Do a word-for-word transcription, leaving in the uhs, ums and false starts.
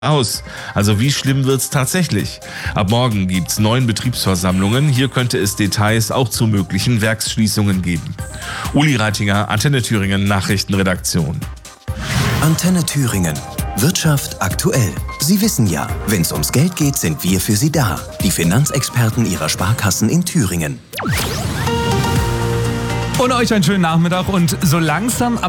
aus. Also wie schlimm wird's tatsächlich? Ab morgen gibt's neun Betriebsversammlungen. Hier könnte es Details auch zu möglichen Werksschließungen geben. Uli Reitinger, Antenne Thüringen Nachrichtenredaktion. Antenne Thüringen. Wirtschaft aktuell. Sie wissen ja, wenn es ums Geld geht, sind wir für Sie da. Die Finanzexperten Ihrer Sparkassen in Thüringen. Und euch einen schönen Nachmittag und so langsam, aber